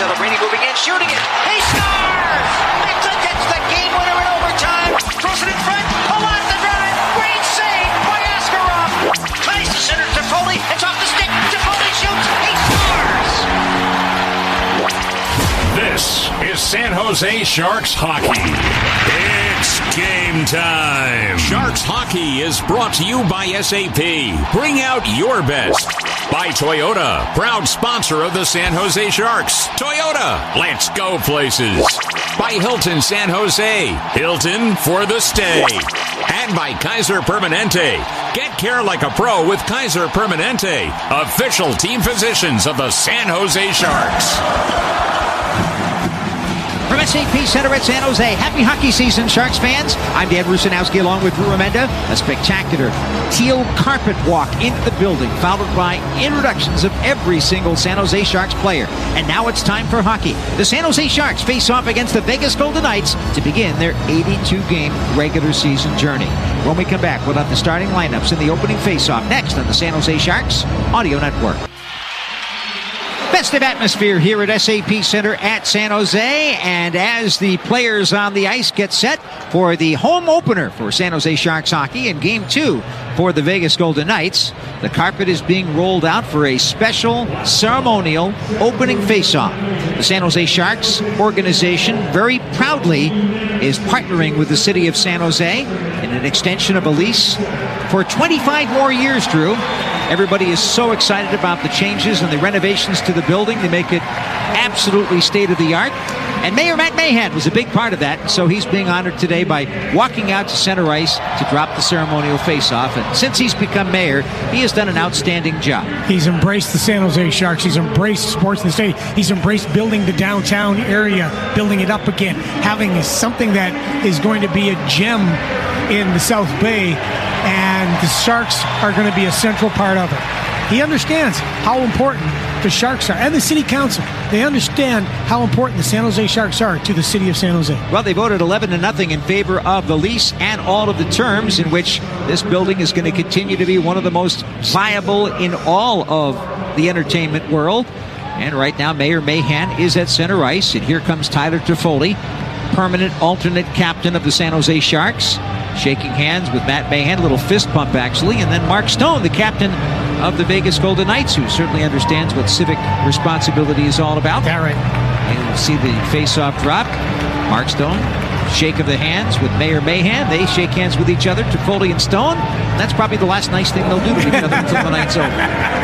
Celebrini moving in, shooting it. He scores! Mixon gets the game winner in overtime. Throws it in front. Pull out the drive. Great save by Askarov. Tries to center to Foley. It's off the stick. Foley shoots. He scores! This is San Jose Sharks hockey. It's game time. Sharks hockey is brought to you by SAP. Bring out your best. By Toyota, proud sponsor of the San Jose Sharks. Toyota, let's go places. By Hilton San Jose, Hilton for the stay. And by Kaiser Permanente. Get care like a pro with Kaiser Permanente, official team physicians of the San Jose Sharks. From SAP Center at San Jose, happy hockey season, Sharks fans. I'm Dan Rusanowski along with Drew Amenda. A spectacular teal carpet walk into the building, followed by introductions of every single San Jose Sharks player. And now it's time for hockey. The San Jose Sharks face off against the Vegas Golden Knights to begin their 82-game regular season journey. When we come back, we'll have the starting lineups in the opening face-off next on the San Jose Sharks Audio Network. Festive atmosphere here at SAP Center at San Jose, and as the players on the ice get set for the home opener for San Jose Sharks hockey in Game 2 for the Vegas Golden Knights, the carpet is being rolled out for a special ceremonial opening face-off. The San Jose Sharks organization very proudly is partnering with the city of San Jose in an extension of a lease for 25 more years, Drew. Everybody is so excited about the changes and the renovations to the building. They make it absolutely state-of-the-art. And Mayor Matt Mahan was a big part of that, so he's being honored today by walking out to center ice to drop the ceremonial face-off. And since he's become mayor, he has done an outstanding job. He's embraced the San Jose Sharks. He's embraced sports in the state. He's embraced building the downtown area, building it up again, having something that is going to be a gem in the South Bay, and the Sharks are going to be a central part of it. He understands how important the Sharks are, and the city council. They understand how important the San Jose Sharks are to the city of San Jose. Well, they voted 11-0 in favor of the lease and all of the terms in which this building is going to continue to be one of the most viable in all of the entertainment world. And right now, Mayor Mahan is at center ice, and here comes Tyler Toffoli, permanent alternate captain of the San Jose Sharks, shaking hands with Matt Mahan, a little fist bump actually, and then Mark Stone, the captain of the Vegas Golden Knights, who certainly understands what civic responsibility is all about. Yeah, right. And we'll see the face-off drop. Mark Stone, shake of the hands with Mayor Mahan. They shake hands with each other, Toffoli and Stone. And that's probably the last nice thing they'll do to each other until the night's over.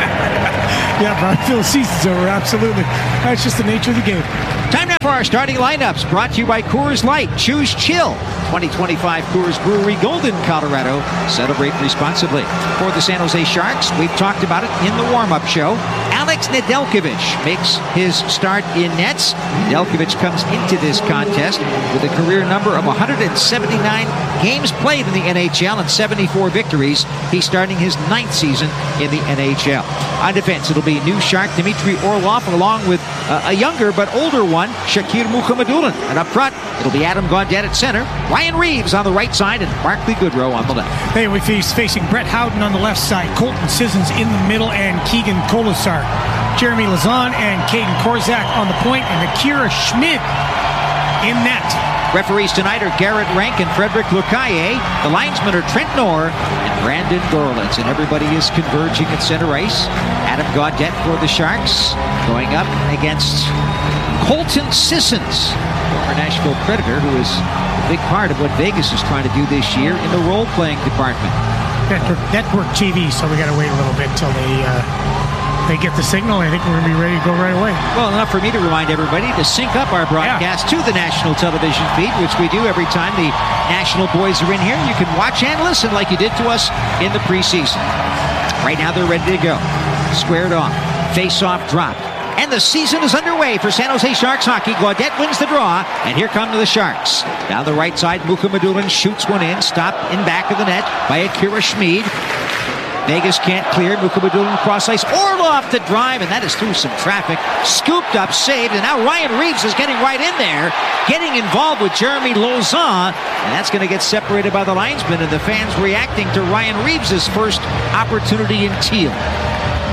Yeah, but until the season's over, absolutely. That's just the nature of the game. Time now for our starting lineups, brought to you by Coors Light. Choose chill. 2025 Coors Brewery, Golden, Colorado. Celebrate responsibly. For the San Jose Sharks, we've talked about it in the warm-up show. Alex Nedeljkovic makes his start in nets. Nedeljkovic comes into this contest with a career number of 179 games played in the NHL and 74 victories. He's starting his 9th season in the NHL. On defense, it'll be new Shark Dmitry Orlov along with a younger but older one, Shakir Mukhamadullin. And up front, it'll be Adam Gaudette at center, Ryan Reeves on the right side, and Barclay Goodrow on the left. Hey, we're facing Brett Howden on the left side, Colton Sissons in the middle, and Keegan Colasar. Jeremy Lazan and Caden Korzak on the point, and Akira Schmid in net. Referees tonight are Garrett Rank and Frederick Lucaye. The linesmen are Trent Knorr and Brandon Gorlitz, and everybody is converging at center ice. Adam Gaudette for the Sharks going up against Colton Sissons, former Nashville Predator, who is a big part of what Vegas is trying to do this year in the role-playing department. Network TV, so we got to wait a little bit till they get the signal. I think we're going to be ready to go right away. Well, enough for me to remind everybody to sync up our broadcast to the national television feed, which we do every time the national boys are in here. You can watch and listen like you did to us in the preseason. Right now, they're ready to go. Squared off. Face-off dropped. And the season is underway for San Jose Sharks hockey. Gaudette wins the draw, and here come the Sharks. Down the right side, Mukhamadullin shoots one in, stopped in back of the net by Akira Schmid. Vegas can't clear. Mukhamadullin cross ice. Orlov to drive, and that is through some traffic. Scooped up, saved, and now Ryan Reeves is getting right in there, getting involved with Jeremy Lauzon, and that's going to get separated by the linesman, and the fans reacting to Ryan Reeves' first opportunity in teal.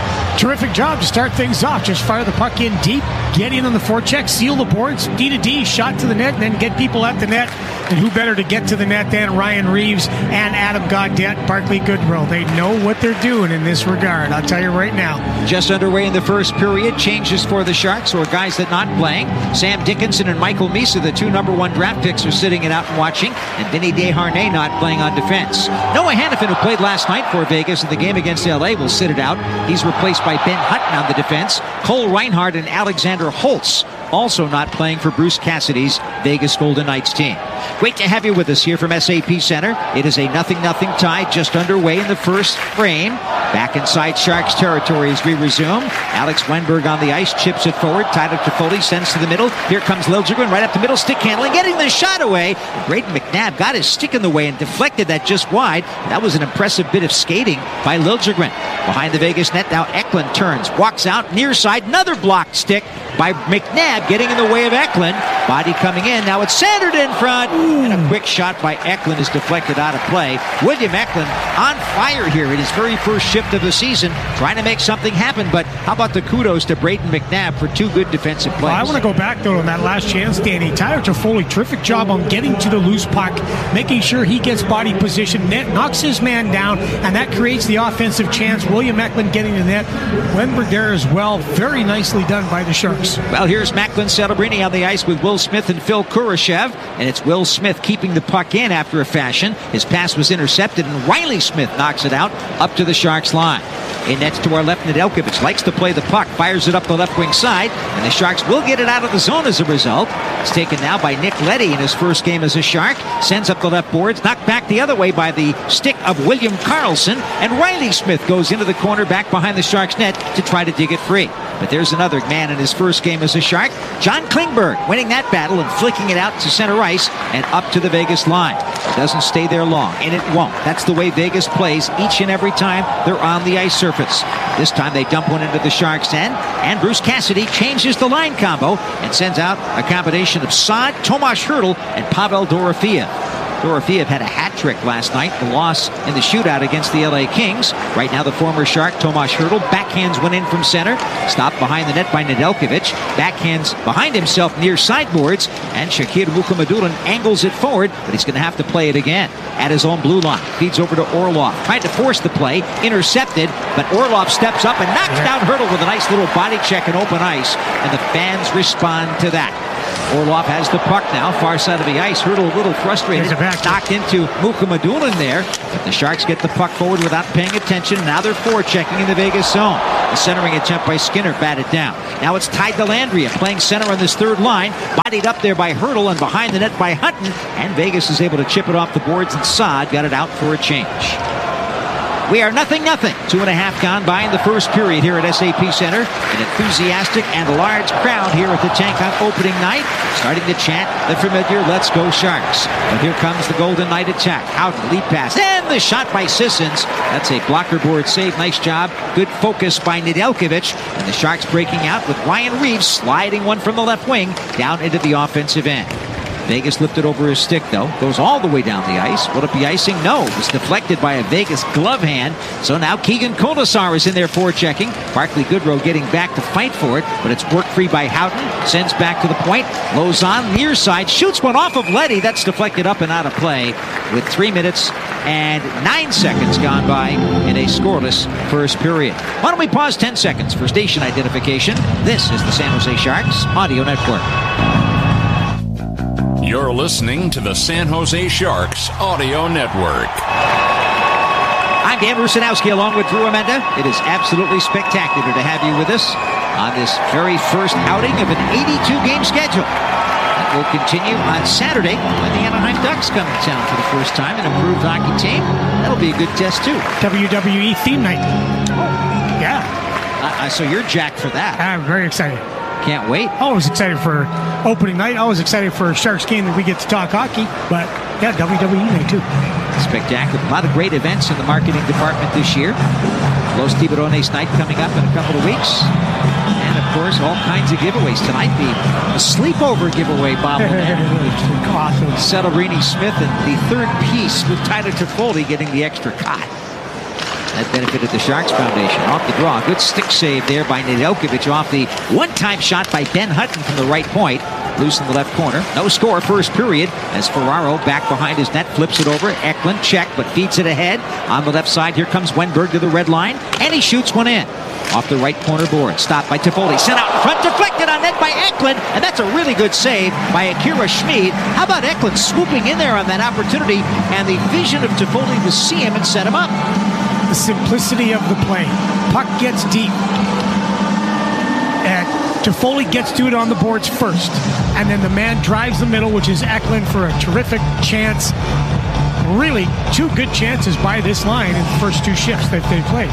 terrific job to start things off. Just fire the puck in deep, get in on the forecheck, seal the boards, D-to-D, shot to the net, and then get people at the net. And who better to get to the net than Ryan Reeves and Adam Gaudette, Barclay Goodrow. They know what they're doing in this regard, I'll tell you right now. Just underway in the first period. Changes for the Sharks, or guys that not playing. Sam Dickinson and Michael Misa, the 2 number 1 draft picks, are sitting it out and watching. And Vinny Desharnais not playing on defense. Noah Hannafin, who played last night for Vegas in the game against LA, will sit it out. He's replaced by Ben Hutton on the defense. Cole Reinhardt and Alexander Holtz also not playing for Bruce Cassidy's Vegas Golden Knights team. Great to have you with us here from SAP Center. It is a 0-0 tie just underway in the first frame. Back inside Sharks territory as we resume. Alex Wenberg on the ice, chips it forward. Tyler Toffoli sends to the middle. Here comes Liljegren right up the middle, stick handling, getting the shot away. Braden McNabb got his stick in the way and deflected that just wide. That was an impressive bit of skating by Liljegren. Behind the Vegas net now, Eklund turns, walks out near side, another blocked stick by McNabb getting in the way of Eklund. Body coming in. Now it's centered in front. And a quick shot by Eklund is deflected out of play. William Eklund on fire here in his very first shift of the season, trying to make something happen. But how about the kudos to Braden McNabb for 2 good defensive plays? Well, I want to go back, though, on that last chance, Danny. Tyler Toffoli, terrific job on getting to the loose puck, making sure he gets body position, net, knocks his man down, and that creates the offensive chance. William Eklund getting the net. Wenberg there as well. Very nicely done by the Sharks. Well, here's Macklin Celebrini on the ice with Will Smith and Phil Kurashev, and it's Will Smith keeping the puck in after a fashion. His pass was intercepted, and Riley Smith knocks it out up to the Sharks line. In nets to our left, Nedeljkovic likes to play the puck, fires it up the left wing side, and the Sharks will get it out of the zone as a result. It's taken now by Nick Leddy in his first game as a Shark. Sends up the left boards, knocked back the other way by the stick of William Karlsson, and Riley Smith goes into the corner back behind the Sharks net to try to dig it free. But there's another man in his first game as a Shark, John Klingberg, winning that battle and flicking it out to center ice and up to the Vegas line. It doesn't stay there long, and it won't. That's the way Vegas plays each and every time they're on the ice surface. This time they dump one into the Sharks' end, and Bruce Cassidy changes the line combo and sends out a combination of Saad, Tomas Hertl, and Pavel Dorofeev. Dorofeev had a hat trick last night, the loss in the shootout against the LA Kings. Right now the former Shark, Tomas Hertl, backhands one in from center, stopped behind the net by Nedeljkovic, backhands behind himself near sideboards, and Shakir Mukhamadullin angles it forward, but he's going to have to play it again at his own blue line. Feeds over to Orlov, tried to force the play, intercepted, but Orlov steps up and knocks down Hertl with a nice little body check and open ice, and the fans respond to that. Orlov has the puck now, far side of the ice. Hertl a little frustrated, knocked into Mukhamadullin there, but the Sharks get the puck forward without paying attention. Now they're forechecking in the Vegas zone. The centering attempt by Skinner batted down. Now it's Ty Dellandrea playing center on this third line, bodied up there by Hertl and behind the net by Hutton, and Vegas is able to chip it off the boards, and Saad got it out for a change. We are 0-0. 2.5 gone by in the first period here at SAP Center. An enthusiastic and large crowd here at the tank on opening night, starting to chant the familiar "Let's go Sharks." But here comes the Golden Knight attack. Howden, lead pass, and the shot by Sissons. That's a blocker board save. Nice job. Good focus by Nedeljkovic. And the Sharks breaking out with Ryan Reeves sliding one from the left wing down into the offensive end. Vegas lifted over his stick, though. Goes all the way down the ice. Will it be icing? No. It was deflected by a Vegas glove hand. So now Keegan Colasar is in there forechecking. Barclay Goodrow getting back to fight for it, but it's worked free by Houghton. Sends back to the point. Lozon, near side, shoots one off of Leddy. That's deflected up and out of play with 3 minutes and 9 seconds gone by in a scoreless first period. Why don't we pause 10 seconds for station identification? This is the San Jose Sharks Audio Network. You're listening to the San Jose Sharks Audio Network. I'm Dan Rusanowski along with Drew Amenda. It is absolutely spectacular to have you with us on this very first outing of an 82-game schedule. That will continue on Saturday when the Anaheim Ducks come to town for the first time, an improved hockey team. That'll be a good test, too. WWE theme night. Yeah. So you're jacked for that. I'm very excited. Can't wait. Always excited for opening night. Always excited for a Sharks game that we get to talk hockey. But, yeah, WWE night, too. Spectacular. A lot of great events in the marketing department this year. Los Tiburones night coming up in a couple of weeks. And, of course, all kinds of giveaways. Tonight, the sleepover giveaway bobblehead. Awesome. Celebrini Smith and the third piece with Tyler Toffoli getting the extra cot. That benefited the Sharks Foundation. Off the draw. Good stick save there by Nedeljkovic off the one-time shot by Ben Hutton from the right point. Loose in the left corner. No score first period as Ferraro back behind his net flips it over. Eklund check but feeds it ahead. On the left side here comes Wenberg to the red line and he shoots one in. Off the right corner board. Stopped by Toffoli. Sent out in front. Deflected on net by Eklund. And that's a really good save by Akira Schmid. How about Eklund swooping in there on that opportunity and the vision of Toffoli to see him and set him up. The simplicity of the play. Puck gets deep. And Toffoli gets to it on the boards first. And then the man drives the middle, which is Eklund, for a terrific chance. Really, two good chances by this line in the first two shifts that they played.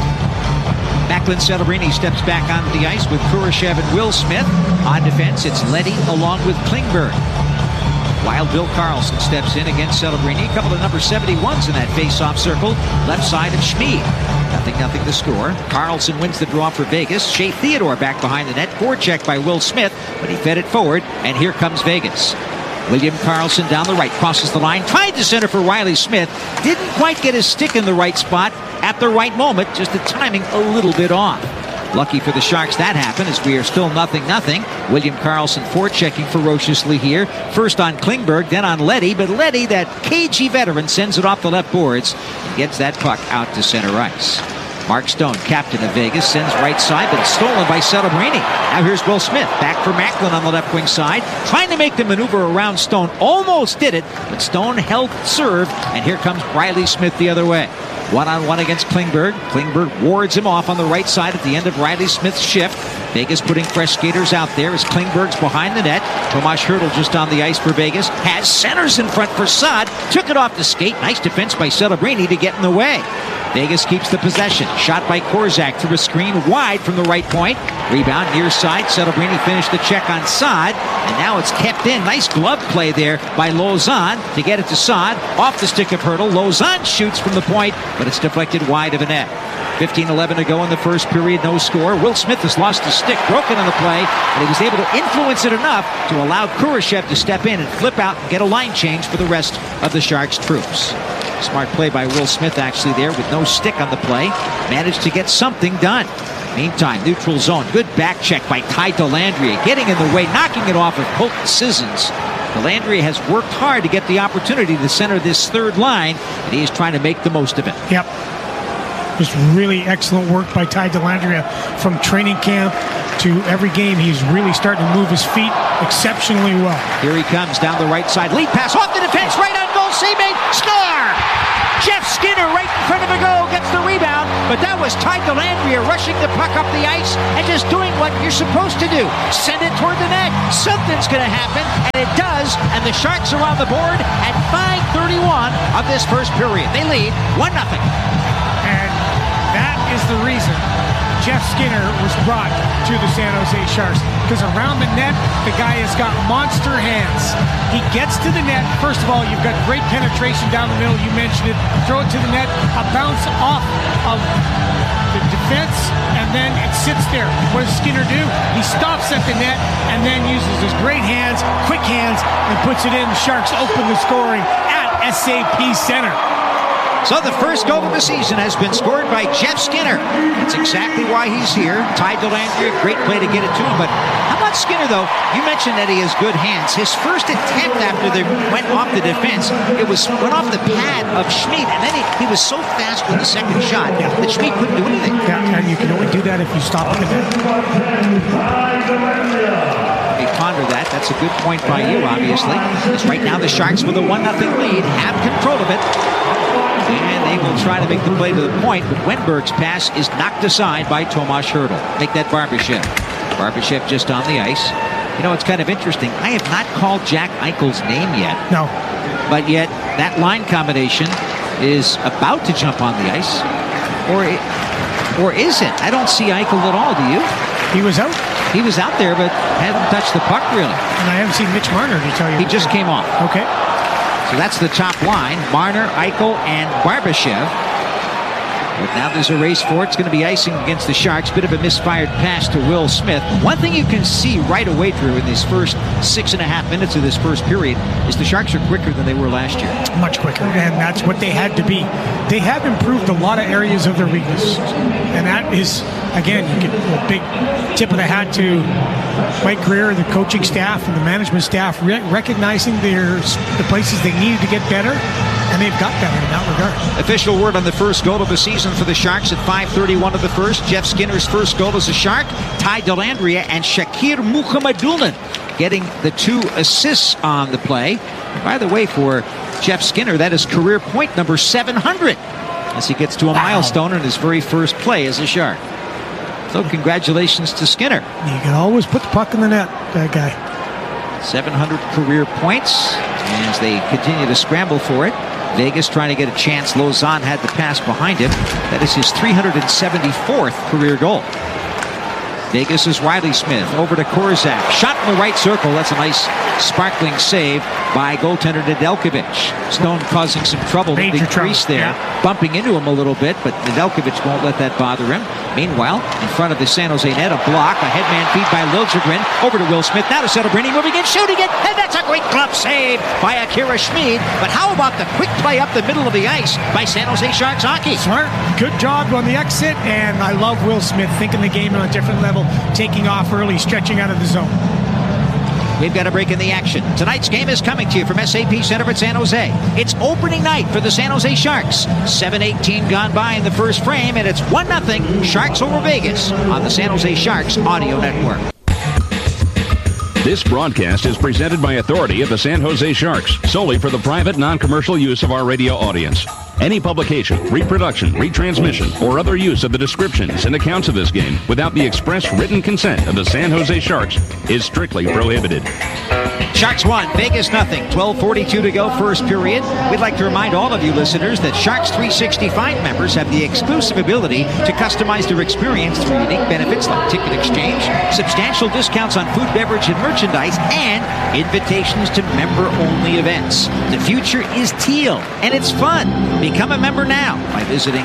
Macklin Celebrini steps back onto the ice with Kurashev and Will Smith. On defense, it's Leddy along with Klingberg. While Bill Carlson steps in against Celebrini. A couple of number 71s in that face-off circle. Left side of Schmid. 0-0 the score. Carlson wins the draw for Vegas. Shea Theodore back behind the net. Forecheck by Will Smith, but he fed it forward, and here comes Vegas. William Carlson down the right, crosses the line, tried to center for Riley Smith. Didn't quite get his stick in the right spot at the right moment, just the timing a little bit off. Lucky for the Sharks that happened as we are still 0-0. William Carlson forechecking ferociously here. First on Klingberg, then on Leddy, but Leddy, that cagey veteran, sends it off the left boards and gets that puck out to center ice. Mark Stone, captain of Vegas, sends right side, but it's stolen by Celebrini. Now here's Will Smith, back for Macklin on the left wing side, trying to make the maneuver around Stone. Almost did it, but Stone held serve, and here comes Riley Smith the other way. One-on-one against Klingberg. Klingberg wards him off on the right side at the end of Riley Smith's shift. Vegas putting fresh skaters out there as Klingberg's behind the net. Tomas Hertl just on the ice for Vegas. Has centers in front for Saad. Took it off the skate. Nice defense by Celebrini to get in the way. Vegas keeps the possession. Shot by Korczak through a screen wide from the right point. Rebound near side. Celebrini finished the check on Saad. And now it's kept in. Nice glove play there by Lauzon to get it to Saad. Off the stick of Hertl. Lauzon shoots from the point, but it's deflected wide of the net. 15-11 to go in the first period. No score. Will Smith has lost his stick. Broken on the play. But he was able to influence it enough to allow Kurashev to step in and flip out and get a line change for the rest of the Sharks troops. Smart play by Will Smith actually there with no stick on the play. Managed to get something done. Meantime, neutral zone. Good back check by Ty Dellandrea. Getting in the way, knocking it off of Colton Sissons. Dellandrea has worked hard to get the opportunity to center this third line, and he is trying to make the most of it. Yep. Just really excellent work by Ty Dellandrea from training camp to every game. He's really starting to move his feet exceptionally well. Here he comes down the right side. Lead pass off the defense. Right on goal. Save made. Score! Jeff Skinner right in front of a goal gets the rebound, but that was Ty Dellandrea rushing the puck up the ice and just doing what you're supposed to do. Send it toward the net. Something's going to happen, and it does, and the Sharks are on the board at 5:31 of this first period. They lead 1-0. And that is the reason Jeff Skinner was brought to the San Jose Sharks, because around the net, the guy has got monster hands. He gets to the net. First of all, you've got great penetration down the middle. You mentioned it. Throw it to the net. A bounce off of the defense, and then it sits there. What does Skinner do? He stops at the net and then uses his great hands, quick hands, and puts it in. The Sharks open the scoring at SAP Center. So the first goal of the season has been scored by Jeff Skinner. That's exactly why he's here. Ty Dellandrea, great play to get it to him. But how about Skinner, though? You mentioned that he has good hands. His first attempt after they went off the defense, it went off the pad of Schmid. And then he was so fast with the second shot that Schmid couldn't do anything. Yeah, and you can only do that if you stop at the net. They ponder that. That's a good point by you, obviously. Because right now the Sharks with a 1-0 lead have control of it. And they will try to make the play to the point, but Wenberg's pass is knocked aside by Tomas Hertl. Make that Barbashev. Barbashev just on the ice. You know, it's kind of interesting. I have not called Jack Eichel's name yet. No. But yet, that line combination is about to jump on the ice. Or is it? I don't see Eichel at all, do you? He was out. He was out there, but hadn't touched the puck, really. And I haven't seen Mitch Marner, to tell you. He just came off. Okay. So that's the top line. Marner, Eichel, and Barbashev. But now there's a race for it. It's going to be icing against the Sharks. Bit of a misfired pass to Will Smith. One thing you can see right away, Drew, in these first 6.5 minutes of this first period is the Sharks are quicker than they were last year. Much quicker, and that's what they had to be. They have improved a lot of areas of their weakness, and that is, again, you get a big tip of the hat to Mike Greer, the coaching staff, and the management staff recognizing the places they needed to get better, and they've got better in that regard. Official word on the first goal of the season for the Sharks at 5:31 of the first. Jeff Skinner's first goal as a Shark. Ty Dellandrea and Shakir Mukhamadullin getting the 2 assists on the play. By the way, for Jeff Skinner, that is career point number 700 as he gets to a milestone in his very first play as a Shark. So congratulations to Skinner. You can always put the puck in the net, that guy. 700 career points as they continue to scramble for it. Vegas trying to get a chance. Lauzon had the pass behind him. That is his 374th career goal. Vegas is Riley Smith over to Korzak. Shot in the right circle. That's a nice sparkling save by goaltender Nedeljkovic. Stone causing some trouble. Major big crease there. Yeah. Bumping into him a little bit, but Nedeljkovic won't let that bother him. Meanwhile, in front of the San Jose net, a block. A headman feed by Liljegren. Over to Will Smith. Now to Celebrini. Moving in, shooting it. And that's a great glove save by Akira Schmid. But how about the quick play up the middle of the ice by San Jose Sharks hockey? Smart. Good job on the exit, and I love Will Smith thinking the game on a different level, taking off early, stretching out of the zone. We've got a break in the action. Tonight's game is coming to you from SAP Center at San Jose. It's opening night for the San Jose Sharks. 7:18 gone by in the first frame, and it's 1-0 Sharks over Vegas on the San Jose Sharks Audio Network. This broadcast is presented by authority of the San Jose Sharks, solely for the private, non-commercial use of our radio audience. Any publication, reproduction, retransmission, or other use of the descriptions and accounts of this game without the express written consent of the San Jose Sharks is strictly prohibited. Sharks 1, Vegas nothing. 12:42 to go, first period. We'd like to remind all of you listeners that Sharks 365 members have the exclusive ability to customize their experience through unique benefits like ticket exchange, substantial discounts on food, beverage, and merchandise, and invitations to member-only events. The future is teal, and it's fun. Become a member now by visiting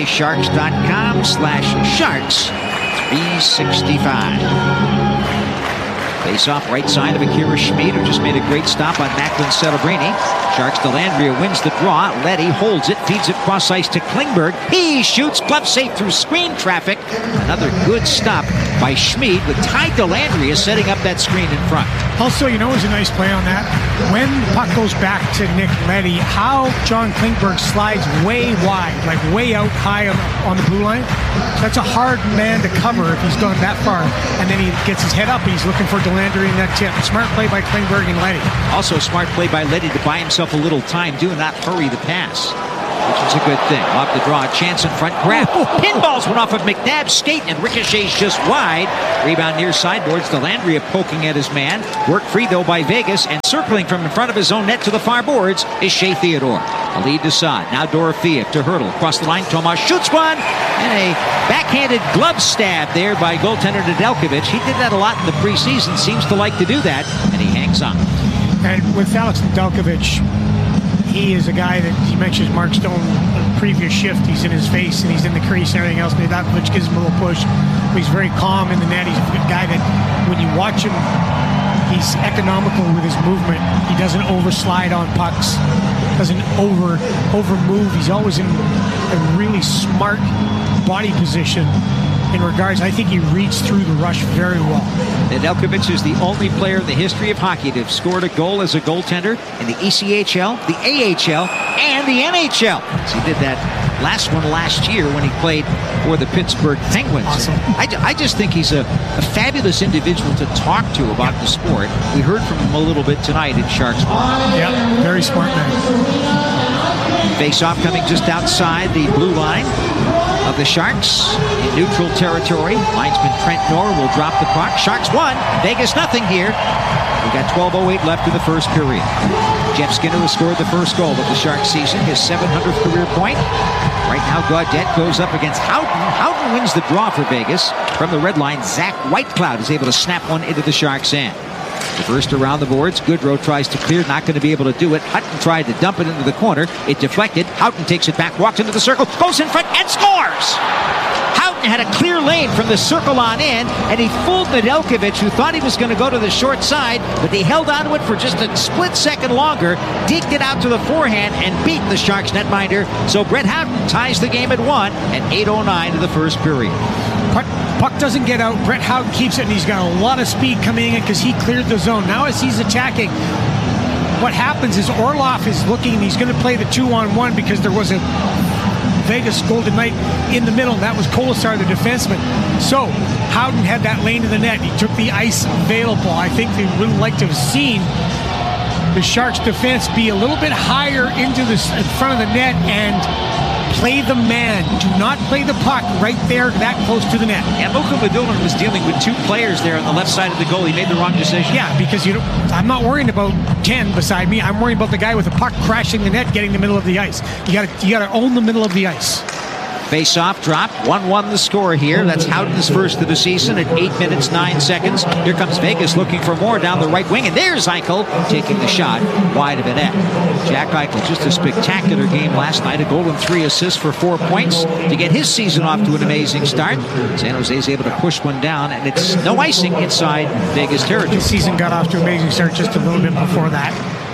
sjsharks.com/sharks365. Face off right side of Akira Schmid, who just made a great stop on Macklin Celebrini. Sharks Dellandrea wins the draw. Letty holds it, feeds it cross ice to Klingberg. He shoots, glove safe through screen traffic. Another good stop by Schmid with Ty Dellandrea setting up that screen in front. Also, you know, it was a nice play on that. When the puck goes back to Nick Letty, how John Klingberg slides way wide, like way out high on the blue line. That's a hard man to cover if he's gone that far. And then he gets his head up and he's looking for Dellandrea in that tip. Smart play by Klingberg and Letty. Also smart play by Letty to buy himself a little time. Do not hurry the pass, which is a good thing. Off the draw, chance in front, grab. Pinballs went off of McNabb's skate and ricochets just wide. Rebound near sideboards. Dellandrea poking at his man. Work free though by Vegas, and circling from in front of his own net to the far boards is Shea Theodore. A lead to Saad. Now Dorofeev to Hurdle. Across the line, Tomas shoots one, and a backhanded glove stab there by goaltender Nedeljkovic. He did that a lot in the preseason. Seems to like to do that, and he hangs on. And with Alex Nedeljkovic, he is a guy that he mentions Mark Stone on the previous shift. He's in his face and he's in the crease and everything else. Nedeljkovic gives him a little push. But he's very calm in the net. He's a guy that when you watch him, he's economical with his movement. He doesn't overslide on pucks, doesn't over move. He's always in a really smart body position. In regards, I think he reads through the rush very well. Nedeljkovic is the only player in the history of hockey to have scored a goal as a goaltender in the ECHL, the AHL, and the NHL. So he did that last one last year when he played for the Pittsburgh Penguins. Awesome. I just think he's a fabulous individual to talk to about the sport. We heard from him a little bit tonight in Sharks. Yeah, very smart man. Face-off coming just outside the blue line of the Sharks in neutral territory. Linesman Trent Knorr will drop the puck. Sharks 1, Vegas nothing here. We've got 12:08 left in the first period. Jeff Skinner has scored the first goal of the Sharks season, his 700th career point. Right now, Gaudette goes up against Houghton. Houghton wins the draw for Vegas. From the red line, Zach Whitecloud is able to snap one into the Sharks' end. Reversed around the boards. Goodrow tries to clear, not going to be able to do it. Hutton tried to dump it into the corner. It deflected. Houghton takes it back, walks into the circle, goes in front, and scores! Houghton had a clear lane from the circle on in, and he fooled Nedeljkovic, who thought he was going to go to the short side, but he held on to it for just a split second longer, deked it out to the forehand, and beat the Sharks netminder. So Brett Houghton ties the game at 1 at 8:09 of the first period. Puck doesn't get out. Brett Houghton keeps it, and he's got a lot of speed coming in because he cleared the zone. Now as he's attacking, what happens is Orlov is looking, and he's going to play the 2-on-1 because there was a Vegas Golden Knight in the middle, and that was Kolesar, the defenseman. So Houghton had that lane to the net. He took the ice available. I think they would like to have seen the Sharks defense be a little bit higher into the in front of the net and play the man. Do not play the puck right there that close to the net. And Luka Madulin was dealing with 2 players there on the left side of the goal. He made the wrong decision. Yeah, because I'm not worrying about 10 beside me. I'm worrying about the guy with the puck crashing the net, getting the middle of the ice. You got to own the middle of the ice. Face-off drop, 1-1 the score here. That's Houghton's first of the season at 8 minutes, 9 seconds. Here comes Vegas looking for more down the right wing, and there's Eichel taking the shot wide of the net. Jack Eichel, just a spectacular game last night. A goal and 3 assists for 4 points to get his season off to an amazing start. San Jose's able to push one down, and it's no icing inside Vegas territory. His season got off to an amazing start just a little bit before that.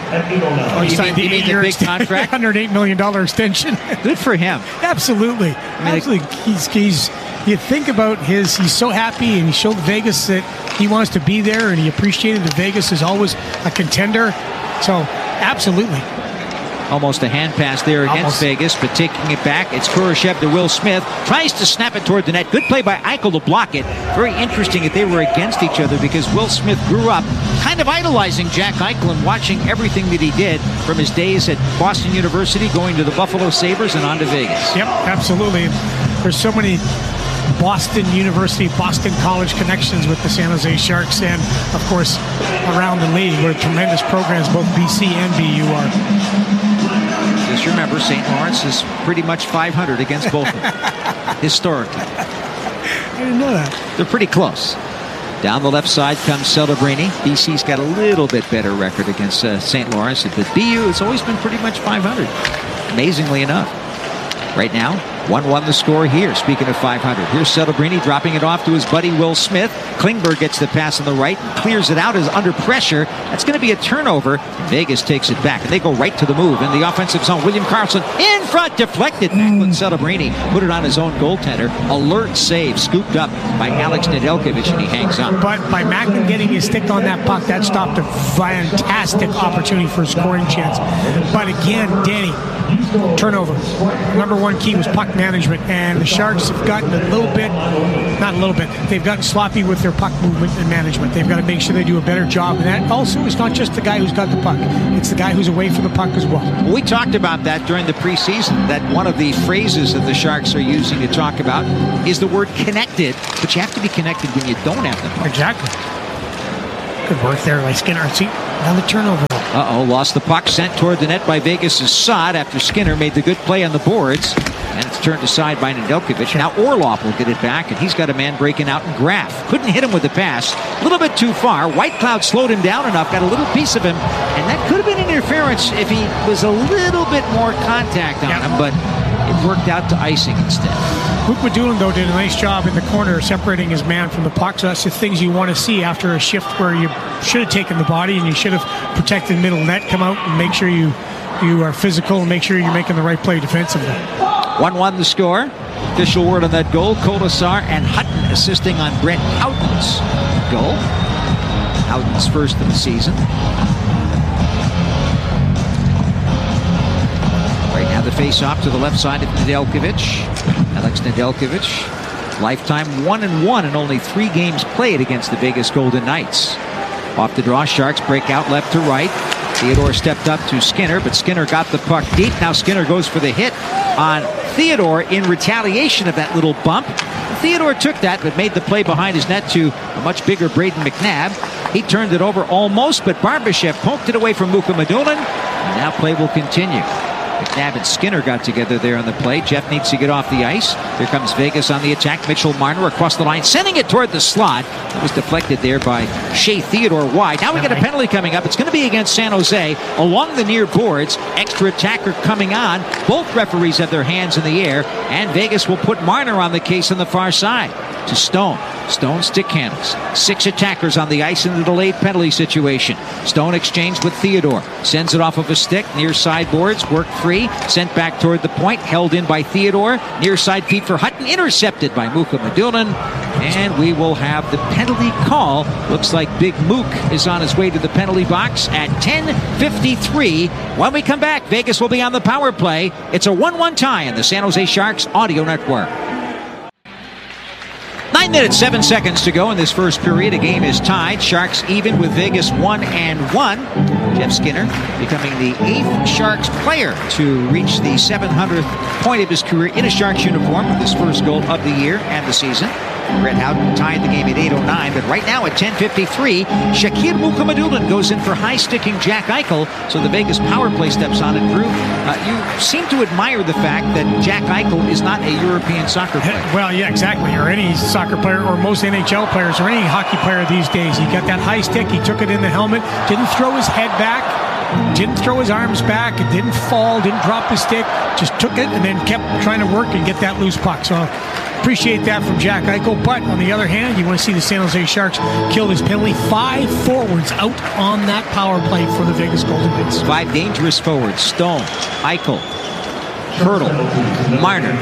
He signed the big contract, $108 million extension. Good for him. Absolutely, absolutely. He's. You think about he's so happy, and he showed Vegas that he wants to be there, and he appreciated that Vegas is always a contender. So, absolutely. Almost a hand pass there against Vegas, but taking it back, it's Kurashev to Will Smith. Tries to snap it toward the net. Good play by Eichel to block it. Very interesting that they were against each other because Will Smith grew up kind of idolizing Jack Eichel and watching everything that he did from his days at Boston University, going to the Buffalo Sabres and on to Vegas. Yep, absolutely. There's so many Boston University, Boston College connections with the San Jose Sharks, and of course around the league where tremendous programs both BC and BU are. Just remember, St. Lawrence is pretty much 500 against both of them, historically. I didn't know that. They're pretty close. Down the left side comes Celebrini. BC's got a little bit better record against St. Lawrence, but BU has always been pretty much 500, amazingly enough. Right now, 1-1 the score here. Speaking of 500, here's Celebrini dropping it off to his buddy Will Smith. Klingberg gets the pass on the right and clears it out as under pressure. That's going to be a turnover. Vegas takes it back, and they go right to the move in the offensive zone. William Karlsson in front, deflected. Macklin Celebrini put it on his own goaltender. Alert save, scooped up by Alex Nedeljkovic, and he hangs on. But by Macklin getting his stick on that puck, that stopped a fantastic opportunity for a scoring chance. But again, Danny, turnover. Number one key was puck management, and the Sharks have gotten they've gotten sloppy with their puck movement and management. They've got to make sure they do a better job, and that also is not just the guy who's got the puck, it's the guy who's away from the puck as well. We talked about that during the preseason, that one of the phrases that the Sharks are using to talk about is the word connected, but you have to be connected when you don't have the puck. Exactly. Good work there by Skinner. See, another turnover. Lost the puck, sent toward the net by Vegas' Saad after Skinner made the good play on the boards. And it's turned aside by Nedeljkovic. Now Orlov will get it back, and he's got a man breaking out in Graf. Couldn't hit him with the pass. A little bit too far. Whitecloud slowed him down enough, got a little piece of him, and that could have been interference if he was a little bit more contact on him, but it worked out to icing instead. Luke Madulin, though, did a nice job in the corner separating his man from the puck. So that's the things you want to see after a shift where you should have taken the body and you should have protected middle net. Come out and make sure you are physical and make sure you're making the right play defensively. 1-1 the score. Official word on that goal. Kolesar and Hutton assisting on Brett Houghton's goal. Houghton's first of the season. Right now the face-off to the left side of Nedeljkovic. Alex Nedeljkovic, lifetime 1-1 in only 3 games played against the Vegas Golden Knights. Off the draw, Sharks break out left to right. Theodore stepped up to Skinner, but Skinner got the puck deep. Now Skinner goes for the hit on Theodore in retaliation of that little bump. Theodore took that, but made the play behind his net to a much bigger Braden McNabb. He turned it over almost, but Barbashev poked it away from Luka Madulin. And now play will continue. McNabb and Skinner got together there on the play. Jeff needs to get off the ice. Here comes Vegas on the attack. Mitchell Marner across the line, sending it toward the slot. It was deflected there by Shea Theodore wide. Now we get a penalty coming up. It's going to be against San Jose along the near boards. Extra attacker coming on. Both referees have their hands in the air, and Vegas will put Marner on the case on the far side. To Stone. Stone stick handles. 6 attackers on the ice in the delayed penalty situation. Stone exchanged with Theodore. Sends it off of a stick. Near side boards. Worked free. Sent back toward the point. Held in by Theodore. Near side feed for Hutton. Intercepted by Muka Madulan. And we will have the penalty call. Looks like Big Mook is on his way to the penalty box at 10:53. When we come back, Vegas will be on the power play. It's a 1-1 tie in the San Jose Sharks Audio Network. 9 minutes, 7 seconds to go in this first period. A game is tied. Sharks even with Vegas 1-1. Jeff Skinner becoming the 8th Sharks player to reach the 700th point of his career in a Sharks uniform with his first goal of the year and the season. Brett Howden tied the game at 8:09, but right now at 10:53, Shakir Mukhamadullin goes in for high-sticking Jack Eichel, so the Vegas power play steps on it. Drew, you seem to admire the fact that Jack Eichel is not a European soccer player. Well, yeah, exactly, or any soccer player, or most NHL players, or any hockey player these days. He got that high stick, he took it in the helmet, didn't throw his head back, didn't throw his arms back, it didn't fall, didn't drop the stick, just took it and then kept trying to work and get that loose puck. So appreciate that from Jack Eichel. But on the other hand, you want to see the San Jose Sharks kill this penalty. 5 forwards out on that power play for the Vegas Golden Knights. 5 dangerous forwards. Stone, Eichel, Hurdle, Marner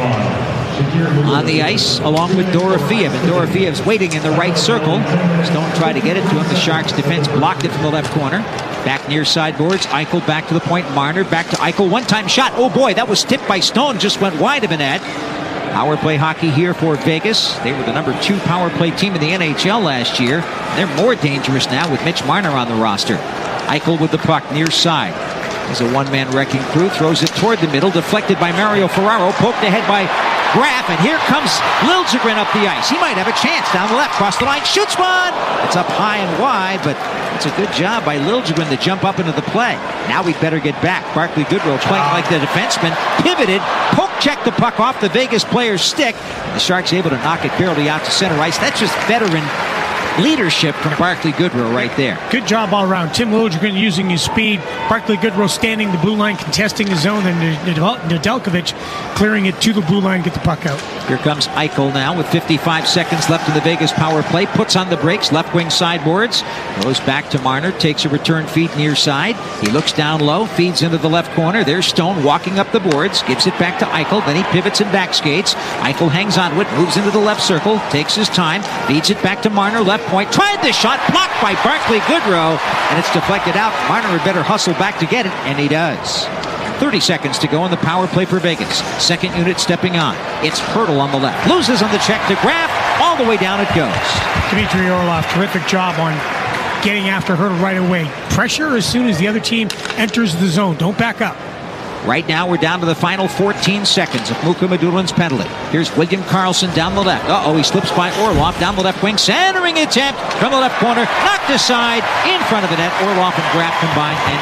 on the ice along with Dorofeev, and Dorofeev's waiting in the right circle. Stone tried to get it to him. The Sharks defense blocked it from the left corner. Back near sideboards. Eichel back to the point. Marner back to Eichel. One-time shot. Oh boy, that was tipped by Stone. Just went wide of a net. Power play hockey here for Vegas. They were the number 2 power play team in the NHL last year. They're more dangerous now with Mitch Marner on the roster. Eichel with the puck near side. He's a one-man wrecking crew. Throws it toward the middle. Deflected by Mario Ferraro. Poked ahead by Graf. And here comes Liljegren up the ice. He might have a chance down the left. Cross the line. Shoots one. It's up high and wide, but it's a good job by Liljegren to jump up into the play. Now we better get back. Barclay Goodrow playing like the defenseman. Pivoted. Checked the puck off the Vegas player's stick. The Sharks able to knock it barely out to center ice. That's just veteran leadership from Barclay Goodrow right there. Good job all around. Tim Liljegren using his speed. Barclay Goodrow standing the blue line, contesting the zone, and Nedeljkovic clearing it to the blue line, get the puck out. Here comes Eichel now with 55 seconds left in the Vegas power play. Puts on the brakes, left wing sideboards. Goes back to Marner, takes a return feed near side. He looks down low, feeds into the left corner. There's Stone walking up the boards, gives it back to Eichel. Then he pivots and back skates. Eichel hangs on to it, moves into the left circle, takes his time, feeds it back to Marner, left point. Tried the shot, blocked by Barclay Goodrow, and it's deflected out. Marner had better hustle back to get it, and he does. 30 seconds to go in the power play for Vegas. Second unit stepping on. It's Hurdle on the left. Loses on the check to Graf. All the way down it goes. Dmitry Orlov, terrific job on getting after Hurdle right away. Pressure as soon as the other team enters the zone. Don't back up. Right now, we're down to the final 14 seconds of Mukhamadulin's penalty. Here's William Karlsson down the left. He slips by Orlov down the left wing. Centering attempt from the left corner. Knocked aside in front of the net. Orlov and Graf combined. And